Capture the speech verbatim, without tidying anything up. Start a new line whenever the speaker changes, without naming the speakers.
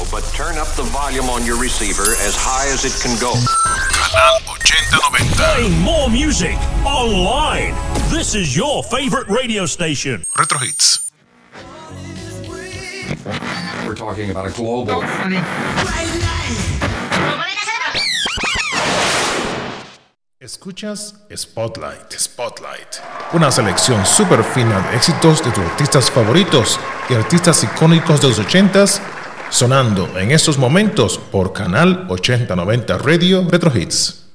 but turn up the volume on your receiver as high as it can go.
Canal ochenta noventa.
Playing more music online. This is your favorite radio station.
Retro Hits.
We're talking about a global.
Escuchas Spotlight, Spotlight, una selección súper fina de éxitos de tus artistas favoritos y artistas icónicos de los ochentas, sonando en estos momentos por Canal ochenta noventa Radio Retro Hits.